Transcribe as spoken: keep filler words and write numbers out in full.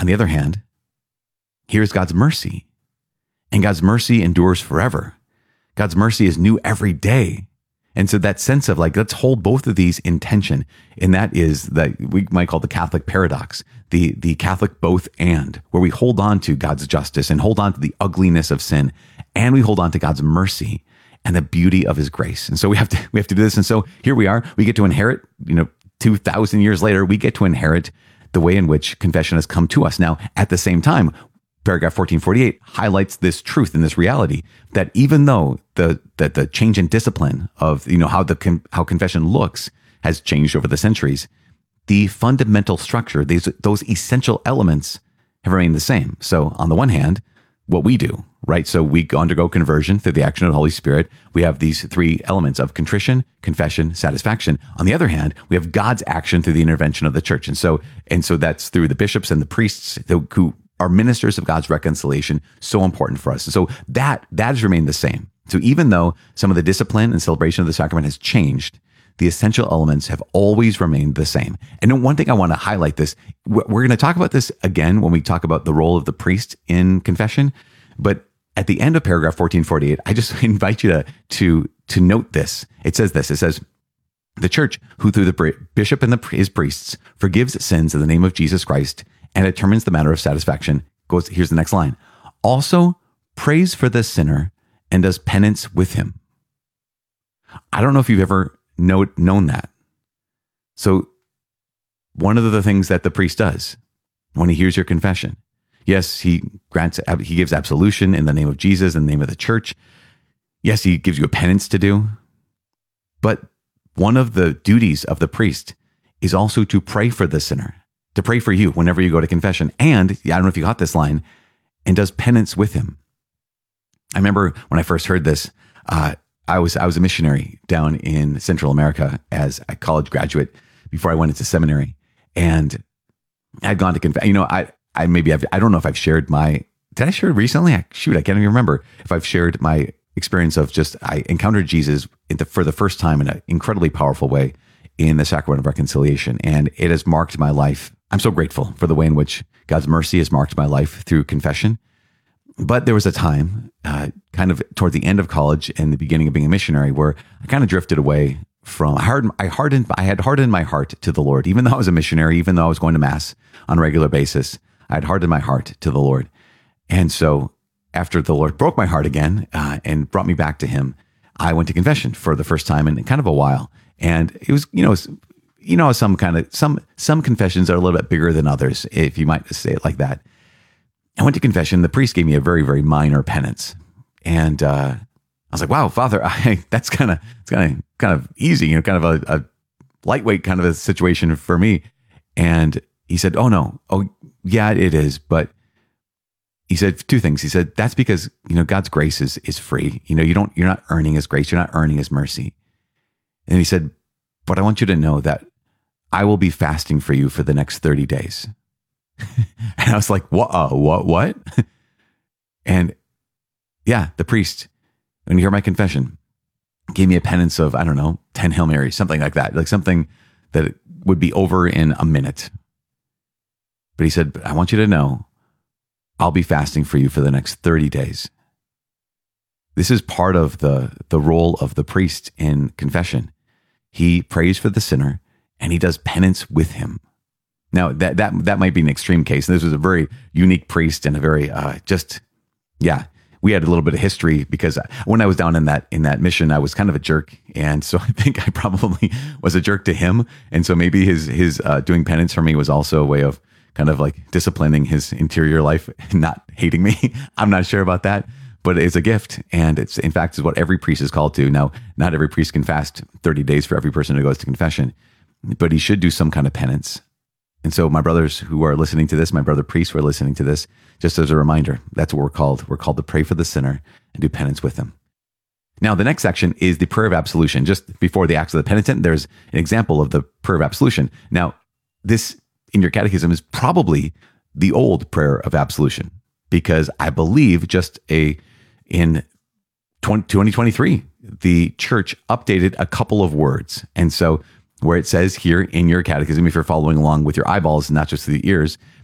On the other hand, here's God's mercy. And God's mercy endures forever. God's mercy is new every day. And so that sense of like, let's hold both of these in tension. And that is that we might call the Catholic paradox, the, the Catholic both and, where we hold on to God's justice and hold on to the ugliness of sin, and we hold on to God's mercy and the beauty of his grace. And so we have to, we have to do this. And so here we are, we get to inherit, you know, two thousand years later, we get to inherit the way in which confession has come to us. Now, at the same time, paragraph fourteen forty-eight highlights this truth and this reality that even though the that the change in discipline of, you know, how the how confession looks has changed over the centuries, the fundamental structure, these those essential elements have remained the same. So on the one hand, what we do, right? So we undergo conversion through the action of the Holy Spirit. We have these three elements of contrition, confession, satisfaction. On the other hand, we have God's action through the intervention of the church. And so, and so that's through the bishops and the priests who are ministers of God's reconciliation, so important for us. And so that, that has remained the same. So even though some of the discipline and celebration of the sacrament has changed, the essential elements have always remained the same. And one thing I want to highlight this, we're going to talk about this again when we talk about the role of the priest in confession. But at the end of paragraph fourteen forty-eight, I just invite you to, to, to note this. It says this, it says, the church, who through the bishop and the, his priests forgives sins in the name of Jesus Christ and determines the matter of satisfaction, goes, here's the next line, also prays for the sinner and does penance with him. I don't know if you've ever know, known that. So one of the things that the priest does when he hears your confession, yes, he grants, he gives absolution in the name of Jesus, in the name of the church. Yes, he gives you a penance to do. But one of the duties of the priest is also to pray for the sinner, to pray for you whenever you go to confession. And I don't know if you got this line, and does penance with him. I remember when I first heard this, uh, I was I was a missionary down in Central America as a college graduate before I went into seminary, and I'd gone to confess. You know, I I maybe I've, I don't know if I've shared my did I share it recently? I, shoot, I can't even remember if I've shared my experience of just I encountered Jesus in the, for the first time in an incredibly powerful way in the sacrament of reconciliation, and it has marked my life. I'm so grateful for the way in which God's mercy has marked my life through confession. But there was a time, uh, kind of toward the end of college and the beginning of being a missionary, where I kind of drifted away from, I hardened, I hardened, I had hardened my heart to the Lord. Even though I was a missionary, even though I was going to mass on a regular basis, I had hardened my heart to the Lord. And so after the Lord broke my heart again uh, and brought me back to him, I went to confession for the first time in kind of a while. And it was, you know, it was, you know, some kind of, some, some confessions are a little bit bigger than others, if you might say it like that. I went to confession. The priest gave me a very, very minor penance. And uh, I was like, wow, Father, I, that's kind of, it's kind of, kind of easy, you know, kind of a, a lightweight kind of a situation for me. And he said, oh no, oh yeah, it is. But he said two things. He said, that's because, you know, God's grace is, is free. You know, you don't, you're not earning his grace. You're not earning his mercy. And he said, but I want you to know that I will be fasting for you for the next thirty days. And I was like, what, uh, what, what? And yeah, the priest, when you hear my confession, gave me a penance of, I don't know, ten Hail Marys, something like that, like something that would be over in a minute. But he said, I want you to know, I'll be fasting for you for the next thirty days. This is part of the, the role of the priest in confession. He prays for the sinner and he does penance with him. Now, that that that might be an extreme case. This was a very unique priest and a very, uh, just, yeah, we had a little bit of history because when I was down in that in that mission, I was kind of a jerk. And so I think I probably was a jerk to him. And so maybe his, his uh, doing penance for me was also a way of kind of like disciplining his interior life and not hating me. I'm not sure about that, but it's a gift. And it's, in fact, is what every priest is called to. Now, not every priest can fast thirty days for every person who goes to confession, but he should do some kind of penance. And so my brothers who are listening to this, my brother priests who are listening to this, just as a reminder, that's what we're called. We're called to pray for the sinner and do penance with him. Now, the next section is the prayer of absolution. Just before the acts of the penitent, there's an example of the prayer of absolution. Now, this in your catechism is probably the old prayer of absolution, because I believe just a in twenty twenty-three, the church updated a couple of words. And so where it says here in your catechism, if you're following along with your eyeballs, not just the ears,